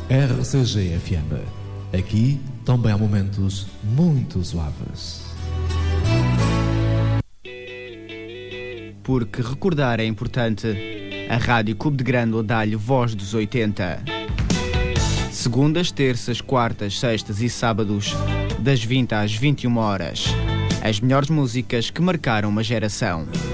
RCG-FM. Aqui também há momentos muito suaves. Porque recordar é importante, a Rádio Cubo de Grândola dá-lhe voz dos 80. Segundas, terças, quartas, sextas e sábados, das 20 às 21 horas. As melhores músicas que marcaram uma geração.